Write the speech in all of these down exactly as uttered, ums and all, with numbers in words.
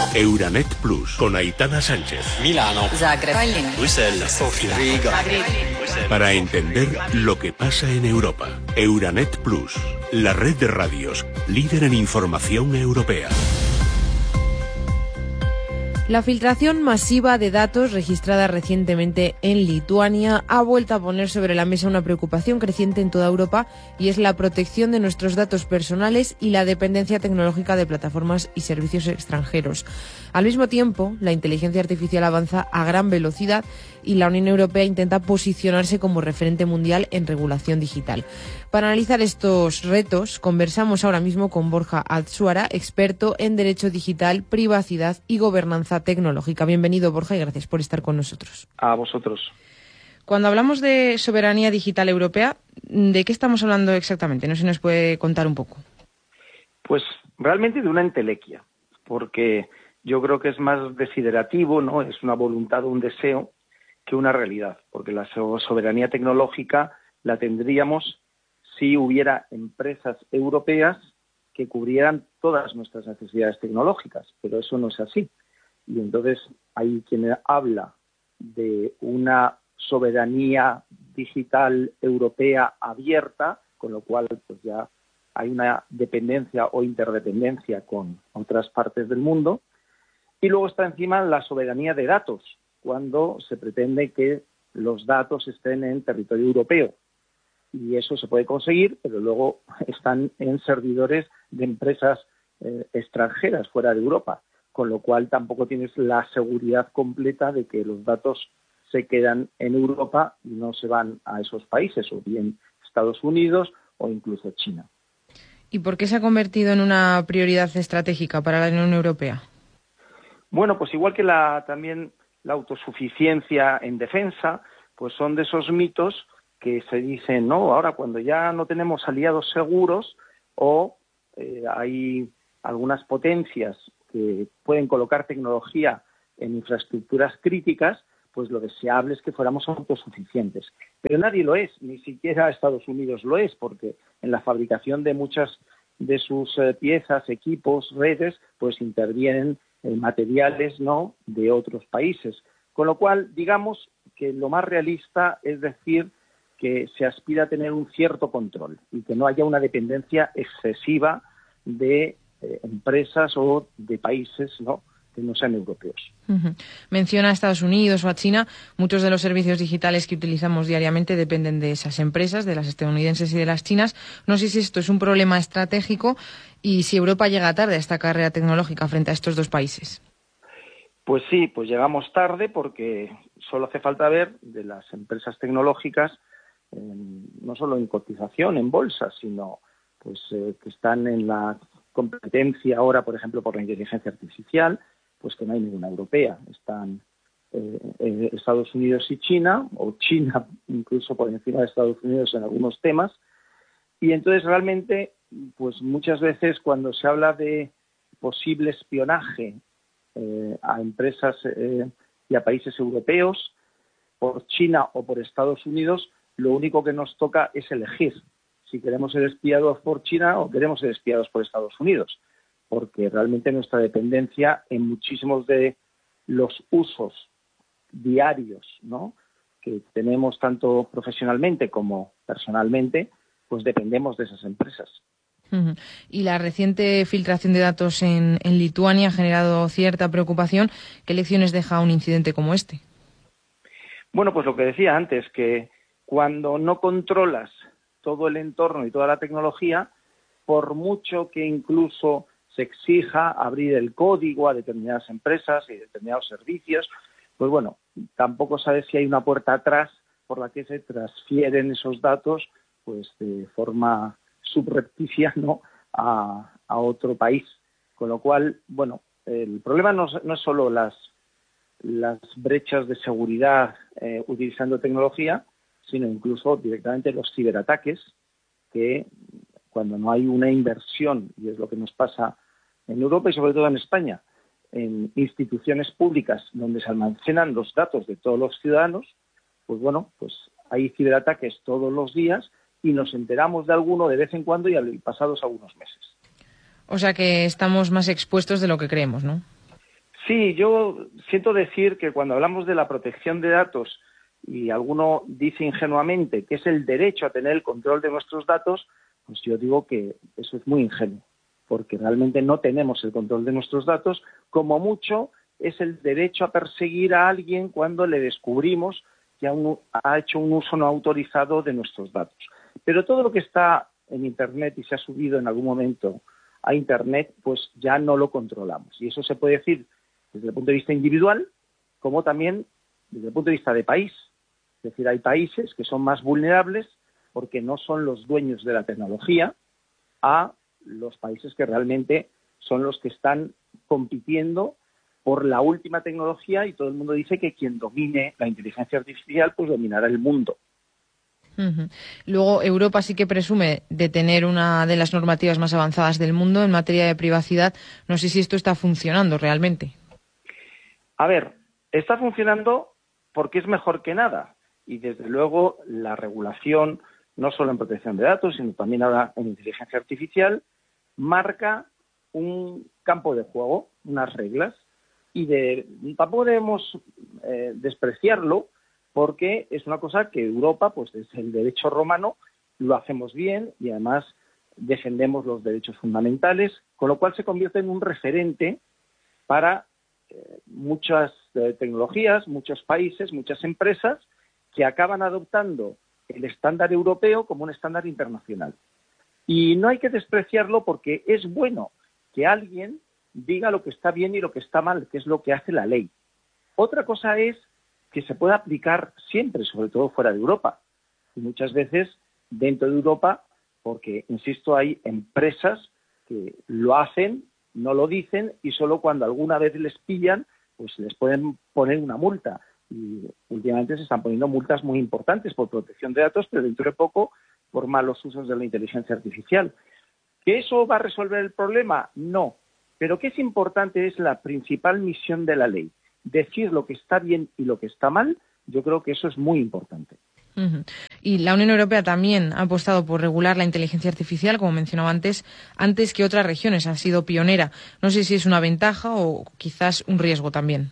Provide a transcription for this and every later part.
Euranet Plus, con Aitana Sánchez. Milano. Zagreb. Bruselas. Sofía. Riga. Madrid. Para entender lo que pasa en Europa. Euranet Plus, la red de radios, líder en información europea. La filtración masiva de datos registrada recientemente en Lituania ha vuelto a poner sobre la mesa una preocupación creciente en toda Europa, y es la protección de nuestros datos personales y la dependencia tecnológica de plataformas y servicios extranjeros. Al mismo tiempo, la inteligencia artificial avanza a gran velocidad y la Unión Europea intenta posicionarse como referente mundial en regulación digital. Para analizar estos retos, conversamos ahora mismo con Borja Altsuara, experto en Derecho Digital, Privacidad y Gobernanza Tecnológica. Bienvenido, Borja, y gracias por estar con nosotros. A vosotros. Cuando hablamos de soberanía digital europea, ¿de qué estamos hablando exactamente? No sé si nos puede contar un poco. Pues realmente de una entelequia, porque yo creo que es más desiderativo, ¿no? Es una voluntad o un deseo que una realidad, porque la soberanía tecnológica la tendríamos si hubiera empresas europeas que cubrieran todas nuestras necesidades tecnológicas, pero eso no es así. Y entonces hay quien habla de una soberanía digital europea abierta, con lo cual pues ya hay una dependencia o interdependencia con otras partes del mundo. Y luego está encima la soberanía de datos, cuando se pretende que los datos estén en territorio europeo. Y eso se puede conseguir, pero luego están en servidores de empresas eh, extranjeras fuera de Europa, con lo cual tampoco tienes la seguridad completa de que los datos se quedan en Europa y no se van a esos países, o bien Estados Unidos o incluso China. ¿Y por qué se ha convertido en una prioridad estratégica para la Unión Europea? Bueno, pues igual que la también la autosuficiencia en defensa, pues son de esos mitos que se dicen, no, ahora cuando ya no tenemos aliados seguros o eh, hay algunas potencias que pueden colocar tecnología en infraestructuras críticas, pues lo deseable es que fuéramos autosuficientes. Pero nadie lo es, ni siquiera Estados Unidos lo es, porque en la fabricación de muchas de sus eh, piezas, equipos, redes, pues intervienen eh, materiales, ¿no?, de otros países. Con lo cual, digamos que lo más realista es decir que se aspira a tener un cierto control y que no haya una dependencia excesiva de eh, empresas o de países, ¿no?, que no sean europeos. Uh-huh. Menciona a Estados Unidos o a China. Muchos de los servicios digitales que utilizamos diariamente dependen de esas empresas, de las estadounidenses y de las chinas. No sé si esto es un problema estratégico y si Europa llega tarde a esta carrera tecnológica frente a estos dos países. Pues sí, pues llegamos tarde porque solo hace falta ver de las empresas tecnológicas, eh, no solo en cotización, en bolsa, sino pues eh, que están en la competencia ahora, por ejemplo, por la inteligencia artificial, pues que no hay ninguna europea. Están eh, eh, Estados Unidos y China, o China incluso por encima de Estados Unidos en algunos temas. Y entonces realmente, pues muchas veces cuando se habla de posible espionaje eh, a empresas eh, y a países europeos por China o por Estados Unidos, lo único que nos toca es elegir si queremos ser espiados por China o queremos ser espiados por Estados Unidos, porque realmente nuestra dependencia en muchísimos de los usos diarios, ¿no?, que tenemos tanto profesionalmente como personalmente, pues dependemos de esas empresas. Uh-huh. Y la reciente filtración de datos en, en Lituania ha generado cierta preocupación. ¿Qué lecciones deja un incidente como este? Bueno, pues lo que decía antes, que cuando no controlas todo el entorno y toda la tecnología, por mucho que incluso se exija abrir el código a determinadas empresas y determinados servicios, pues bueno, tampoco sabes si hay una puerta atrás por la que se transfieren esos datos pues de forma subrepticia, ¿no?, a, a otro país. Con lo cual, bueno, el problema no, no es solo las, las brechas de seguridad eh, utilizando tecnología, sino incluso directamente los ciberataques, que cuando no hay una inversión, y es lo que nos pasa en Europa y sobre todo en España, en instituciones públicas donde se almacenan los datos de todos los ciudadanos, pues bueno, pues hay ciberataques todos los días y nos enteramos de alguno de vez en cuando y pasados algunos meses. O sea que estamos más expuestos de lo que creemos, ¿no? Sí, yo siento decir que cuando hablamos de la protección de datos y alguno dice ingenuamente que es el derecho a tener el control de nuestros datos, pues yo digo que eso es muy ingenuo, porque realmente no tenemos el control de nuestros datos. Como mucho es el derecho a perseguir a alguien cuando le descubrimos que ha hecho un uso no autorizado de nuestros datos. Pero todo lo que está en Internet y se ha subido en algún momento a Internet, pues ya no lo controlamos. Y eso se puede decir desde el punto de vista individual, como también desde el punto de vista de país. Es decir, hay países que son más vulnerables porque no son los dueños de la tecnología a los países que realmente son los que están compitiendo por la última tecnología, y todo el mundo dice que quien domine la inteligencia artificial pues dominará el mundo. Uh-huh. Luego, Europa sí que presume de tener una de las normativas más avanzadas del mundo en materia de privacidad. No sé si esto está funcionando realmente. A ver, está funcionando porque es mejor que nada. Y desde luego la regulación, no solo en protección de datos, sino también ahora en inteligencia artificial, marca un campo de juego, unas reglas, y de, tampoco debemos eh, despreciarlo, porque es una cosa que Europa, pues desde el derecho romano, lo hacemos bien y además defendemos los derechos fundamentales, con lo cual se convierte en un referente para eh, muchas eh, tecnologías, muchos países, muchas empresas que acaban adoptando el estándar europeo como un estándar internacional. Y no hay que despreciarlo porque es bueno que alguien diga lo que está bien y lo que está mal, que es lo que hace la ley. Otra cosa es que se pueda aplicar siempre, sobre todo fuera de Europa, y muchas veces dentro de Europa, porque, insisto, hay empresas que lo hacen, no lo dicen, y solo cuando alguna vez les pillan, pues les pueden poner una multa. Y últimamente se están poniendo multas muy importantes por protección de datos, pero dentro de poco por malos usos de la inteligencia artificial. ¿Que eso va a resolver el problema? No. Pero que es importante, es la principal misión de la ley. Decir lo que está bien y lo que está mal, yo creo que eso es muy importante. Uh-huh. Y la Unión Europea también ha apostado por regular la inteligencia artificial, como mencionaba antes, antes que otras regiones. Ha sido pionera. No sé si es una ventaja o quizás un riesgo también.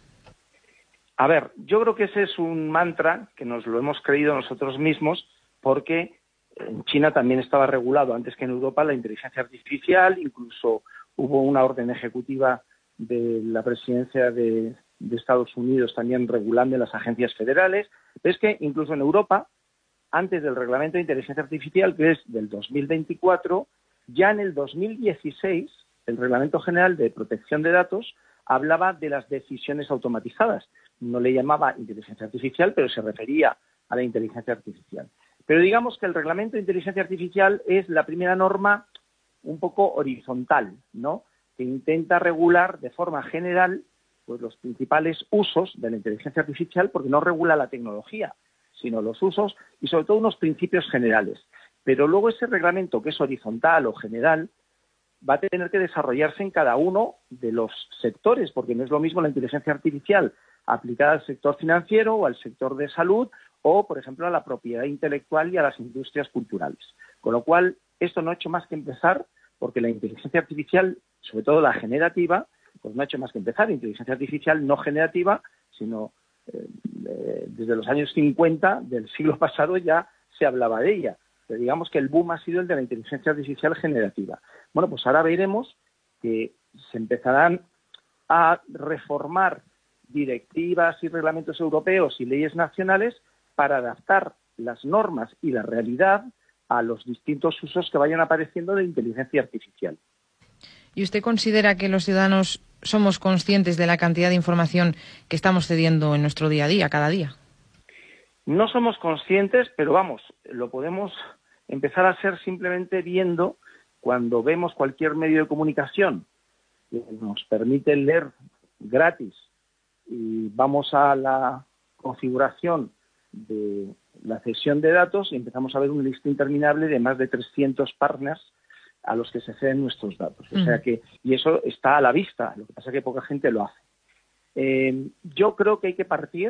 A ver, yo creo que ese es un mantra que nos lo hemos creído nosotros mismos, porque en China también estaba regulado antes que en Europa la inteligencia artificial, incluso hubo una orden ejecutiva de la presidencia de, de Estados Unidos también regulando en las agencias federales. Pero es que incluso en Europa, antes del reglamento de inteligencia artificial, que es del dos mil veinticuatro, ya en el dos mil dieciséis, el Reglamento General de Protección de Datos hablaba de las decisiones automatizadas. No le llamaba inteligencia artificial, pero se refería a la inteligencia artificial. Pero digamos que el Reglamento de Inteligencia Artificial es la primera norma un poco horizontal, ¿no?, que intenta regular de forma general pues los principales usos de la inteligencia artificial, porque no regula la tecnología, sino los usos y sobre todo unos principios generales. Pero luego ese reglamento, que es horizontal o general, va a tener que desarrollarse en cada uno de los sectores, porque no es lo mismo la inteligencia artificial aplicada al sector financiero o al sector de salud o, por ejemplo, a la propiedad intelectual y a las industrias culturales. Con lo cual, esto no ha hecho más que empezar, porque la inteligencia artificial, sobre todo la generativa, pues no ha hecho más que empezar. Inteligencia artificial no generativa, sino eh, eh, desde los años cincuenta del siglo pasado ya se hablaba de ella. Pero digamos que el boom ha sido el de la inteligencia artificial generativa. Bueno, pues ahora veremos que se empezarán a reformar directivas y reglamentos europeos y leyes nacionales para adaptar las normas y la realidad a los distintos usos que vayan apareciendo de inteligencia artificial. ¿Y usted considera que los ciudadanos somos conscientes de la cantidad de información que estamos cediendo en nuestro día a día, cada día? No somos conscientes, pero vamos, lo podemos empezar a ser simplemente viendo cuando vemos cualquier medio de comunicación que nos permite leer gratis y vamos a la configuración de la cesión de datos y empezamos a ver un listado interminable de más de trescientos partners a los que se ceden nuestros datos. O sea que, y eso está a la vista, lo que pasa es que poca gente lo hace. Eh, yo creo que hay que partir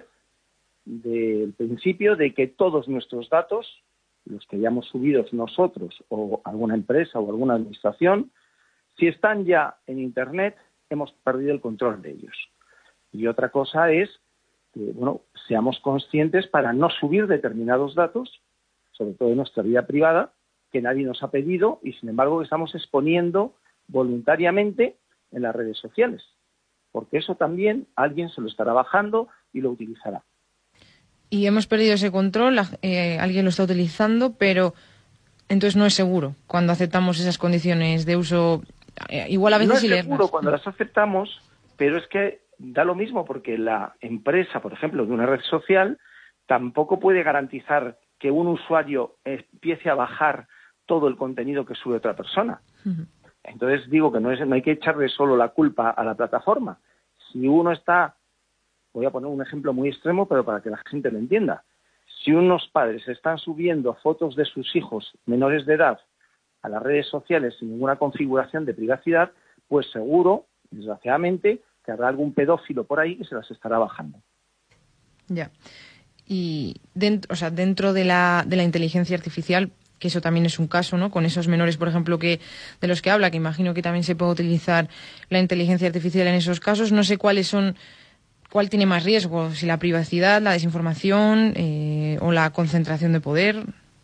del principio de que todos nuestros datos, los que hayamos subido nosotros o alguna empresa o alguna administración, si están ya en Internet, hemos perdido el control de ellos. Y otra cosa es que, bueno, seamos conscientes para no subir determinados datos, sobre todo de nuestra vida privada, que nadie nos ha pedido y, sin embargo, estamos exponiendo voluntariamente en las redes sociales. Porque eso también alguien se lo estará bajando y lo utilizará. Y hemos perdido ese control, eh, alguien lo está utilizando, pero entonces no es seguro cuando aceptamos esas condiciones de uso, eh, igual a veces no es sí leerlas. seguro cuando las aceptamos, pero es que da lo mismo porque la empresa, por ejemplo, de una red social, tampoco puede garantizar que un usuario empiece a bajar todo el contenido que sube otra persona. Uh-huh. Entonces digo que no, es, no hay que echarle solo la culpa a la plataforma. Si uno está, voy a poner un ejemplo muy extremo, pero para que la gente lo entienda. Si unos padres están subiendo fotos de sus hijos menores de edad a las redes sociales sin ninguna configuración de privacidad, pues seguro, desgraciadamente, que habrá algún pedófilo por ahí que se las estará bajando. Ya. Y dentro, o sea, dentro de la, de la inteligencia artificial, que eso también es un caso, ¿no? Con esos menores, por ejemplo, que de los que habla, que imagino que también se puede utilizar la inteligencia artificial en esos casos. No sé cuáles son, cuál tiene más riesgo, si la privacidad, la desinformación eh, o la concentración de poder.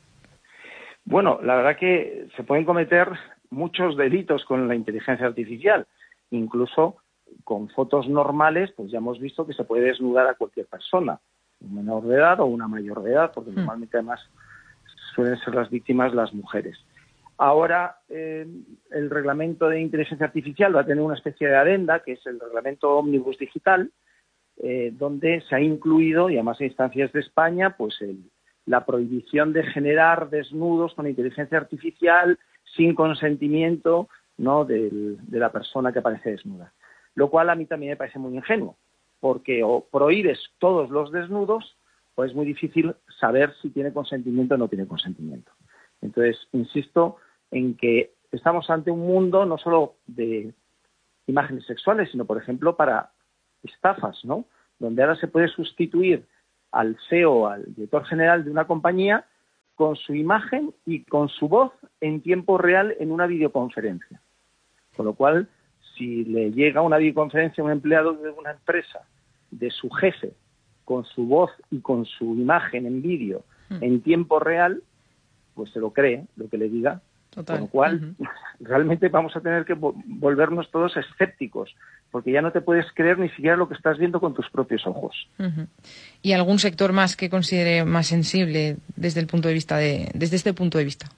Bueno, la verdad que se pueden cometer muchos delitos con la inteligencia artificial, incluso con fotos normales, pues ya hemos visto que se puede desnudar a cualquier persona, un menor de edad o una mayor de edad, porque mm. normalmente además suelen ser las víctimas las mujeres. Ahora eh, el reglamento de inteligencia artificial va a tener una especie de adenda, que es el reglamento Omnibus Digital, eh, donde se ha incluido, y además en instancias de España, pues el, la prohibición de generar desnudos con inteligencia artificial sin consentimiento, ¿no?, del, de la persona que aparece desnuda. Lo cual a mí también me parece muy ingenuo, porque o prohíbes todos los desnudos o es muy difícil saber si tiene consentimiento o no tiene consentimiento. Entonces, insisto en que estamos ante un mundo no solo de imágenes sexuales, sino, por ejemplo, para estafas, ¿no?, donde ahora se puede sustituir al C E O, al director general de una compañía, con su imagen y con su voz en tiempo real en una videoconferencia. Con lo cual, si le llega una videoconferencia a un empleado de una empresa, de su jefe, con su voz y con su imagen en vídeo mm. en tiempo real, pues se lo cree lo que le diga. Total. Con lo cual, uh-huh. realmente vamos a tener que volvernos todos escépticos, porque ya no te puedes creer ni siquiera lo que estás viendo con tus propios ojos. Uh-huh. ¿Y algún sector más que considere más sensible desde el punto de vista de, desde este punto de vista?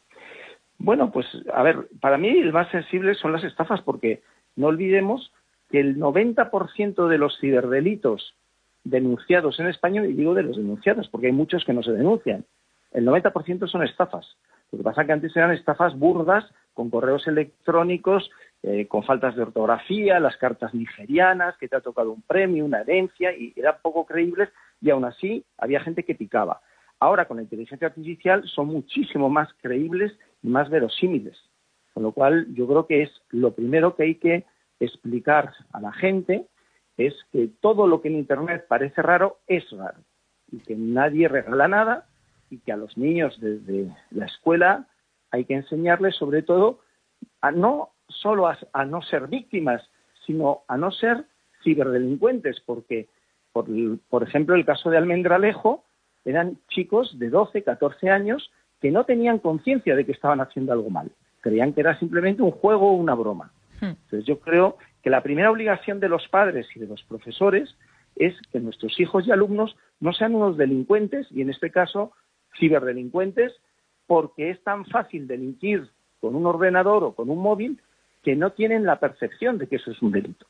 Bueno, pues a ver, para mí el más sensible son las estafas, porque no olvidemos que el noventa por ciento de los ciberdelitos denunciados en España, y digo de los denunciados porque hay muchos que no se denuncian, el noventa por ciento son estafas. Lo que pasa es que antes eran estafas burdas, con correos electrónicos, eh, con faltas de ortografía, las cartas nigerianas, que te ha tocado un premio, una herencia, y eran poco creíbles, y aún así había gente que picaba. Ahora, con la inteligencia artificial, son muchísimo más creíbles y más verosímiles. Con lo cual, yo creo que es lo primero que hay que explicar a la gente, es que todo lo que en Internet parece raro es raro, y que nadie regala nada, y que a los niños desde la escuela hay que enseñarles sobre todo a no solo a, a no ser víctimas, sino a no ser ciberdelincuentes, porque, por, por ejemplo, el caso de Almendralejo, eran chicos de doce, catorce años que no tenían conciencia de que estaban haciendo algo mal, creían que era simplemente un juego o una broma. Entonces yo creo que la primera obligación de los padres y de los profesores es que nuestros hijos y alumnos no sean unos delincuentes, y en este caso ciberdelincuentes, porque es tan fácil delinquir con un ordenador o con un móvil que no tienen la percepción de que eso es un delito.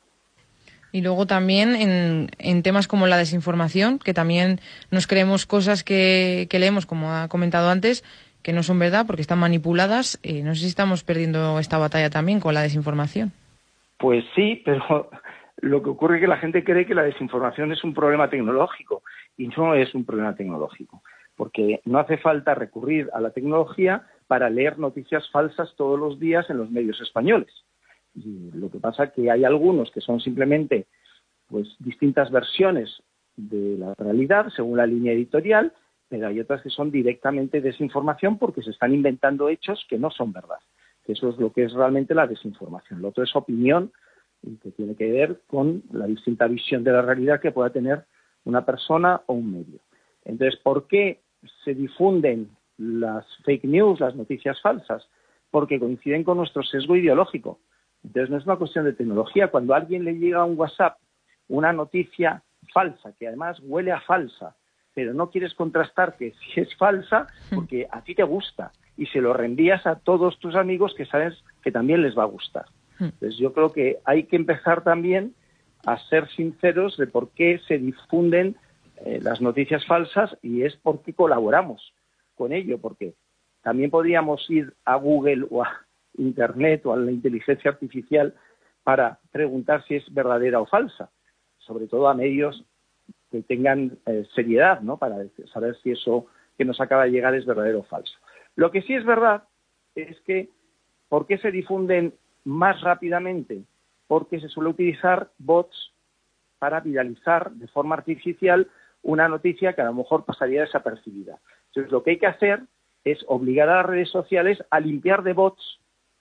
Y luego también en, en temas como la desinformación, que también nos creemos cosas que, que leemos, como ha comentado antes, que no son verdad porque están manipuladas. Eh, no sé si estamos perdiendo esta batalla también con la desinformación. Pues sí, pero lo que ocurre es que la gente cree que la desinformación es un problema tecnológico, y no es un problema tecnológico, porque no hace falta recurrir a la tecnología para leer noticias falsas todos los días en los medios españoles. Y lo que pasa es que hay algunos que son simplemente pues distintas versiones de la realidad según la línea editorial, pero hay otras que son directamente desinformación porque se están inventando hechos que no son verdad. Eso es lo que es realmente la desinformación. Lo otro es opinión y que tiene que ver con la distinta visión de la realidad que pueda tener una persona o un medio. Entonces, ¿por qué se difunden las fake news, las noticias falsas? Porque coinciden con nuestro sesgo ideológico. Entonces, no es una cuestión de tecnología. Cuando a alguien le llega a un WhatsApp una noticia falsa, que además huele a falsa, pero no quieres contrastar que si es falsa porque a ti te gusta y se lo reenvías a todos tus amigos que sabes que también les va a gustar. Entonces, yo creo que hay que empezar también a ser sinceros de por qué se difunden eh, las noticias falsas, y es por qué colaboramos con ello, porque también podríamos ir a Google o a Internet o a la inteligencia artificial para preguntar si es verdadera o falsa, sobre todo a medios que tengan eh, seriedad, ¿no?, para saber si eso que nos acaba de llegar es verdadero o falso. Lo que sí es verdad es que, ¿por qué se difunden más rápidamente? Porque se suele utilizar bots para viralizar de forma artificial una noticia que a lo mejor pasaría desapercibida. Entonces, lo que hay que hacer es obligar a las redes sociales a limpiar de bots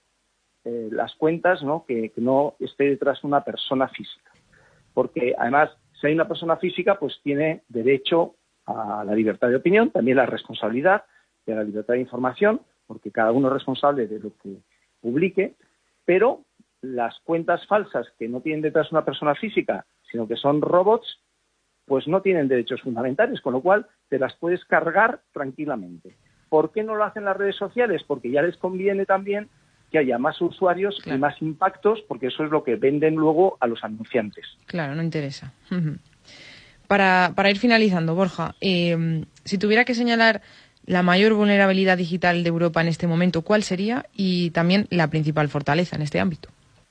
eh, las cuentas, ¿no?, que, que no esté detrás una persona física. Porque, además, si hay una persona física, pues tiene derecho a la libertad de opinión, también la responsabilidad de la libertad de información, porque cada uno es responsable de lo que publique, pero las cuentas falsas que no tienen detrás una persona física, sino que son robots, pues no tienen derechos fundamentales, con lo cual te las puedes cargar tranquilamente. ¿Por qué no lo hacen las redes sociales? Porque ya les conviene también que haya más usuarios, claro, y más impactos, porque eso es lo que venden luego a los anunciantes. Claro, no interesa. Uh-huh. Para, para ir finalizando, Borja, eh, si tuviera que señalar la mayor vulnerabilidad digital de Europa en este momento, ¿cuál sería? Y también la principal fortaleza en este ámbito.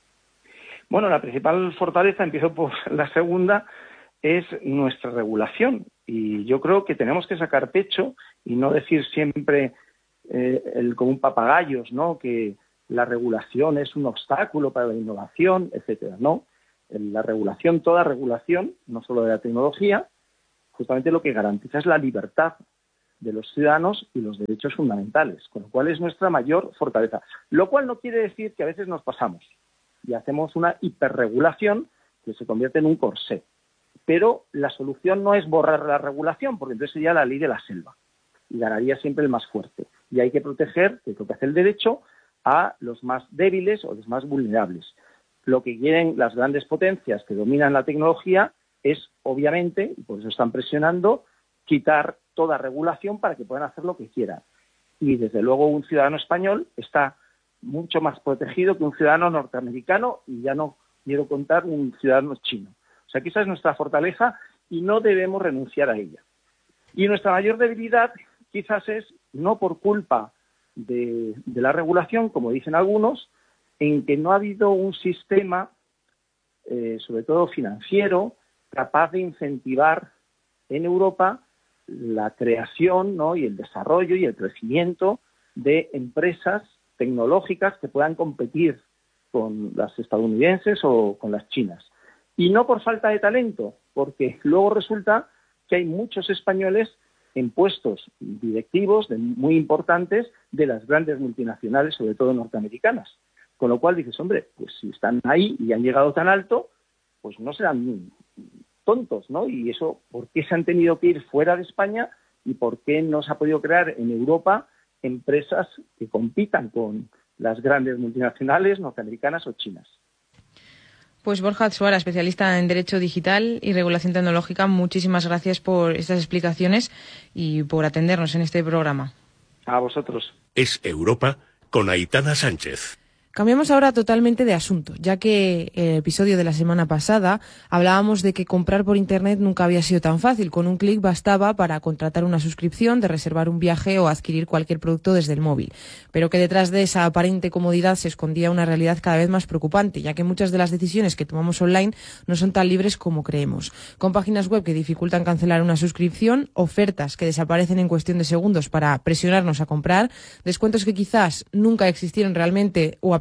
Bueno, la principal fortaleza, empiezo por la segunda, es nuestra regulación. Y yo creo que tenemos que sacar pecho y no decir siempre eh, el, como un papagayos, ¿no?, que la regulación es un obstáculo para la innovación, etcétera. No, la regulación, toda regulación, no solo de la tecnología, justamente lo que garantiza es la libertad de los ciudadanos y los derechos fundamentales, con lo cual es nuestra mayor fortaleza. Lo cual no quiere decir que a veces nos pasamos y hacemos una hiperregulación que se convierte en un corsé. Pero la solución no es borrar la regulación, porque entonces sería la ley de la selva y ganaría siempre el más fuerte. Y hay que proteger, que es lo que hace el derecho, a los más débiles o los más vulnerables. Lo que quieren las grandes potencias que dominan la tecnología es, obviamente, y por eso están presionando, quitar toda regulación para que puedan hacer lo que quieran. Y, desde luego, un ciudadano español está mucho más protegido que un ciudadano norteamericano, y ya no quiero contar un ciudadano chino. O sea que esa es nuestra fortaleza y no debemos renunciar a ella. Y nuestra mayor debilidad quizás es, no por culpa de, de la regulación, como dicen algunos, en que no ha habido un sistema, eh, sobre todo financiero, capaz de incentivar en Europa la creación, ¿no?, y el desarrollo y el crecimiento de empresas tecnológicas que puedan competir con las estadounidenses o con las chinas. Y no por falta de talento, porque luego resulta que hay muchos españoles en puestos directivos de, muy importantes de las grandes multinacionales, sobre todo norteamericanas. Con lo cual dices, hombre, pues si están ahí y han llegado tan alto, pues no serán tontos, ¿no? Y eso, ¿por qué se han tenido que ir fuera de España y por qué no se ha podido crear en Europa empresas que compitan con las grandes multinacionales norteamericanas o chinas? Pues Borja Atsuara, especialista en Derecho Digital y Regulación Tecnológica, muchísimas gracias por estas explicaciones y por atendernos en este programa. A vosotros. Es Europa con Aitana Sánchez. Cambiamos ahora totalmente de asunto, ya que en el episodio de la semana pasada hablábamos de que comprar por Internet nunca había sido tan fácil. Con un clic bastaba para contratar una suscripción, de reservar un viaje o adquirir cualquier producto desde el móvil. Pero que detrás de esa aparente comodidad se escondía una realidad cada vez más preocupante, ya que muchas de las decisiones que tomamos online no son tan libres como creemos. Con páginas web que dificultan cancelar una suscripción, ofertas que desaparecen en cuestión de segundos para presionarnos a comprar, descuentos que quizás nunca existieron realmente o aplicaciones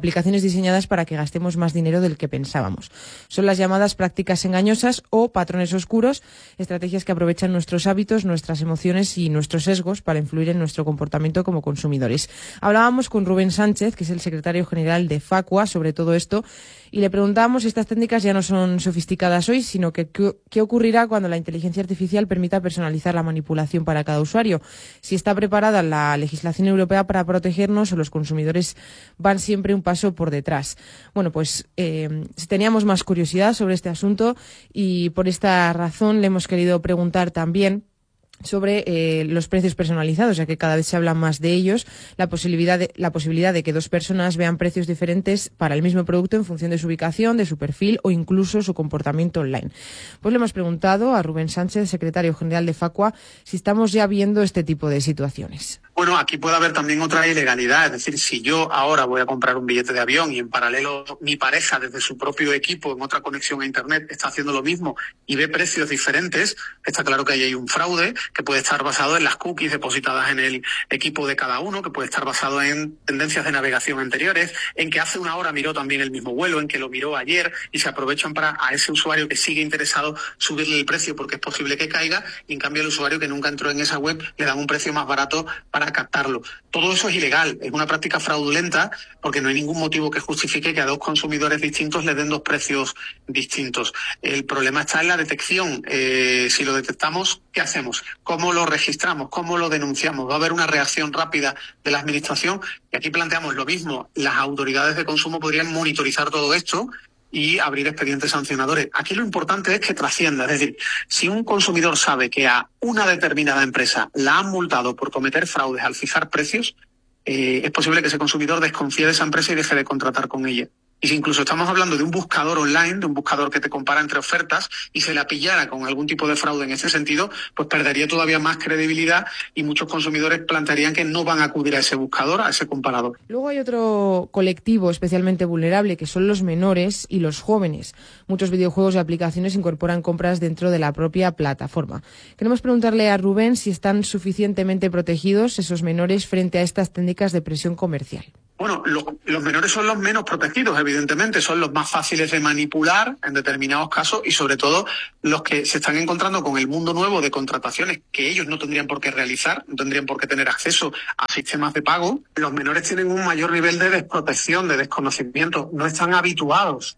aplicaciones diseñadas para que gastemos más dinero del que pensábamos. Son las llamadas prácticas engañosas o patrones oscuros, estrategias que aprovechan nuestros hábitos, nuestras emociones y nuestros sesgos para influir en nuestro comportamiento como consumidores. Hablábamos con Rubén Sánchez, que es el secretario general de Facua, sobre todo esto, y le preguntábamos si estas técnicas ya no son sofisticadas hoy, sino que qué ocurrirá cuando la inteligencia artificial permita personalizar la manipulación para cada usuario. Si está preparada la legislación europea para protegernos o los consumidores van siempre un paso por detrás. Bueno, pues eh, teníamos más curiosidad sobre este asunto y por esta razón le hemos querido preguntar también sobre eh, los precios personalizados, ya que cada vez se habla más de ellos, la posibilidad de, la posibilidad de que dos personas vean precios diferentes para el mismo producto en función de su ubicación, de su perfil o incluso su comportamiento online. Pues le hemos preguntado a Rubén Sánchez, secretario general de Facua, si estamos ya viendo este tipo de situaciones. Bueno, aquí puede haber también otra ilegalidad, es decir, si yo ahora voy a comprar un billete de avión y en paralelo mi pareja desde su propio equipo en otra conexión a internet está haciendo lo mismo y ve precios diferentes, está claro que ahí hay un fraude que puede estar basado en las cookies depositadas en el equipo de cada uno, que puede estar basado en tendencias de navegación anteriores, en que hace una hora miró también el mismo vuelo, en que lo miró ayer y se aprovechan para a ese usuario que sigue interesado subirle el precio porque es posible que caiga y en cambio el usuario que nunca entró en esa web le dan un precio más barato para captarlo. Todo eso es ilegal, es una práctica fraudulenta porque no hay ningún motivo que justifique que a dos consumidores distintos les den dos precios distintos. El problema está en la detección. Eh, si lo detectamos, ¿qué hacemos? ¿Cómo lo registramos? ¿Cómo lo denunciamos? ¿Va a haber una reacción rápida de la administración? Y aquí planteamos lo mismo. Las autoridades de consumo podrían monitorizar todo esto y abrir expedientes sancionadores. Aquí lo importante es que trascienda. Es decir, si un consumidor sabe que a una determinada empresa la han multado por cometer fraudes al fijar precios, eh, es posible que ese consumidor desconfíe de esa empresa y deje de contratar con ella. Y si incluso estamos hablando de un buscador online, de un buscador que te compara entre ofertas, y se la pillara con algún tipo de fraude en ese sentido, pues perdería todavía más credibilidad y muchos consumidores plantearían que no van a acudir a ese buscador, a ese comparador. Luego hay otro colectivo especialmente vulnerable, que son los menores y los jóvenes. Muchos videojuegos y aplicaciones incorporan compras dentro de la propia plataforma. Queremos preguntarle a Rubén si están suficientemente protegidos esos menores frente a estas técnicas de presión comercial. Bueno, los, los menores son los menos protegidos, evidentemente, son los más fáciles de manipular en determinados casos y sobre todo los que se están encontrando con el mundo nuevo de contrataciones que ellos no tendrían por qué realizar, no tendrían por qué tener acceso a sistemas de pago. Los menores tienen un mayor nivel de desprotección, de desconocimiento, no están habituados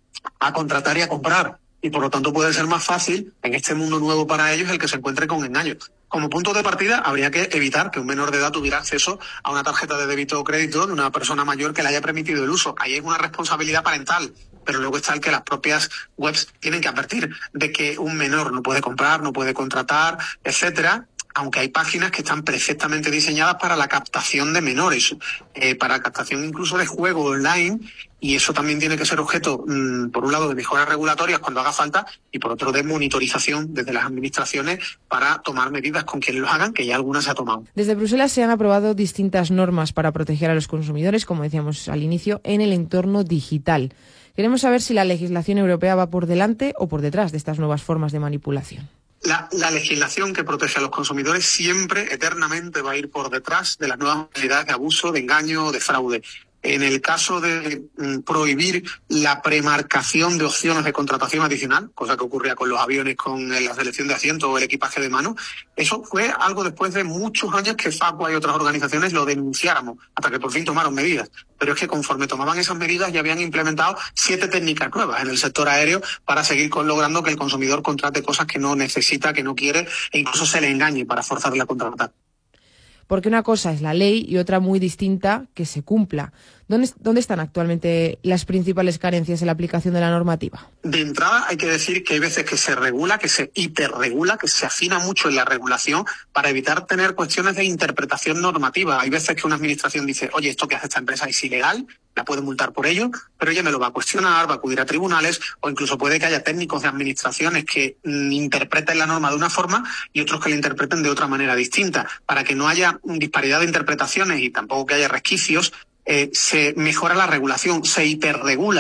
a contratar y a comprar y por lo tanto puede ser más fácil en este mundo nuevo para ellos el que se encuentre con engaños. Como punto de partida, habría que evitar que un menor de edad tuviera acceso a una tarjeta de débito o crédito de una persona mayor que le haya permitido el uso. Ahí es una responsabilidad parental, pero luego está el que las propias webs tienen que advertir de que un menor no puede comprar, no puede contratar, etcétera. Aunque hay páginas que están perfectamente diseñadas para la captación de menores, eh, para captación incluso de juego online, y eso también tiene que ser objeto, mmm, por un lado, de mejoras regulatorias cuando haga falta, y por otro, de monitorización desde las administraciones para tomar medidas con quienes lo hagan, que ya algunas se ha tomado. Desde Bruselas se han aprobado distintas normas para proteger a los consumidores, como decíamos al inicio, en el entorno digital. Queremos saber si la legislación europea va por delante o por detrás de estas nuevas formas de manipulación. La, la legislación que protege a los consumidores siempre, eternamente, va a ir por detrás de las nuevas modalidades de abuso, de engaño, de fraude. En el caso de mm, prohibir la premarcación de opciones de contratación adicional, cosa que ocurría con los aviones con la selección de asientos o el equipaje de mano, eso fue algo después de muchos años que Facua y otras organizaciones lo denunciáramos, hasta que por fin tomaron medidas. Pero es que conforme tomaban esas medidas ya habían implementado siete técnicas nuevas en el sector aéreo para seguir con, logrando que el consumidor contrate cosas que no necesita, que no quiere, e incluso se le engañe para forzarle a contratar. Porque una cosa es la ley y otra muy distinta que se cumpla. ¿Dónde, ¿Dónde están actualmente las principales carencias en la aplicación de la normativa? De entrada hay que decir que hay veces que se regula, que se hiperregula, que se afina mucho en la regulación para evitar tener cuestiones de interpretación normativa. Hay veces que una administración dice, oye, esto que hace esta empresa es ilegal, la puede multar por ello, pero ella me lo va a cuestionar, va a acudir a tribunales, o incluso puede que haya técnicos de administraciones que mm, interpreten la norma de una forma y otros que la interpreten de otra manera distinta. Para que no haya disparidad de interpretaciones y tampoco que haya resquicios, eh, se mejora la regulación, se hiperregula.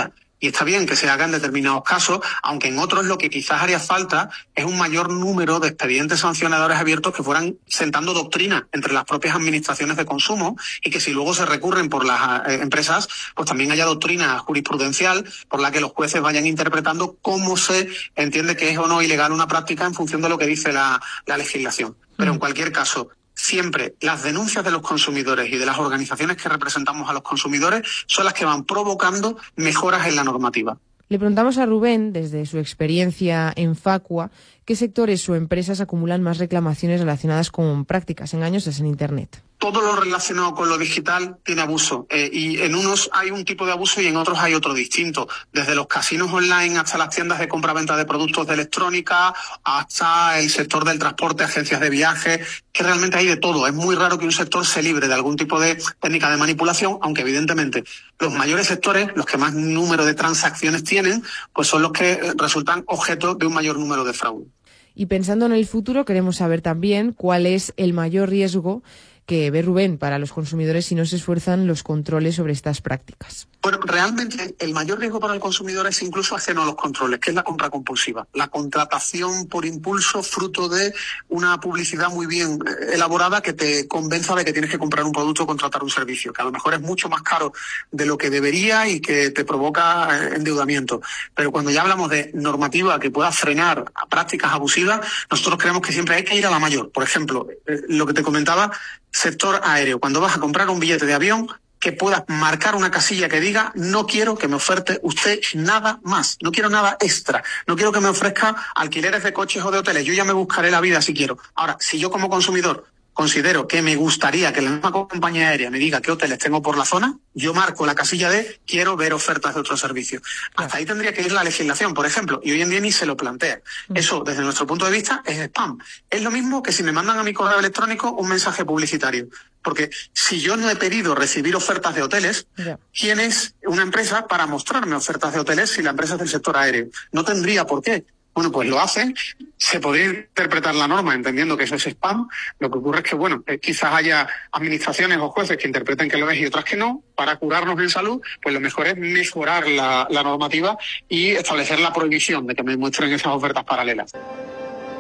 y está bien que se haga en determinados casos, aunque en otros lo que quizás haría falta es un mayor número de expedientes sancionadores abiertos que fueran sentando doctrina entre las propias administraciones de consumo, y que si luego se recurren por las eh, empresas, pues también haya doctrina jurisprudencial por la que los jueces vayan interpretando cómo se entiende que es o no ilegal una práctica en función de lo que dice la, la legislación. Pero en cualquier caso, siempre las denuncias de los consumidores y de las organizaciones que representamos a los consumidores son las que van provocando mejoras en la normativa. Le preguntamos a Rubén, desde su experiencia en Facua, qué sectores o empresas acumulan más reclamaciones relacionadas con prácticas engañosas en Internet. Todo lo relacionado con lo digital tiene abuso, eh, y en unos hay un tipo de abuso y en otros hay otro distinto. Desde los casinos online hasta las tiendas de compra-venta de productos de electrónica, hasta el sector del transporte, agencias de viajes, que realmente hay de todo. Es muy raro que un sector se libre de algún tipo de técnica de manipulación, aunque evidentemente los mayores sectores, los que más número de transacciones tienen, pues son los que resultan objeto de un mayor número de fraude. Y pensando en el futuro, queremos saber también cuál es el mayor riesgo que ve Rubén para los consumidores si no se esfuerzan los controles sobre estas prácticas. Bueno, realmente el mayor riesgo para el consumidor es incluso ajeno a los controles, que es la compra compulsiva, la contratación por impulso fruto de una publicidad muy bien elaborada que te convenza de que tienes que comprar un producto o contratar un servicio, que a lo mejor es mucho más caro de lo que debería y que te provoca endeudamiento. Pero cuando ya hablamos de normativa que pueda frenar a prácticas abusivas, nosotros creemos que siempre hay que ir a la mayor. Por ejemplo, lo que te comentaba, sector aéreo. Cuando vas a comprar un billete de avión, que puedas marcar una casilla que diga: no quiero que me oferte usted nada más, no quiero nada extra, no quiero que me ofrezca alquileres de coches o de hoteles, yo ya me buscaré la vida si quiero. Ahora, si yo como consumidor considero que me gustaría que la misma compañía aérea me diga qué hoteles tengo por la zona, yo marco la casilla de quiero ver ofertas de otros servicios. Hasta ahí tendría que ir la legislación, por ejemplo, y hoy en día ni se lo plantea. Eso, desde nuestro punto de vista, es spam. Es lo mismo que si me mandan a mi correo electrónico un mensaje publicitario. Porque si yo no he pedido recibir ofertas de hoteles, yeah. ¿quién es una empresa para mostrarme ofertas de hoteles si la empresa es del sector aéreo? No tendría por qué. Bueno, pues lo hacen. Se podría interpretar la norma entendiendo que eso es spam. Lo que ocurre es que, bueno, eh, quizás haya administraciones o jueces que interpreten que lo es y otras que no. Para curarnos en salud, pues lo mejor es mejorar la, la normativa y establecer la prohibición de que me muestren esas ofertas paralelas.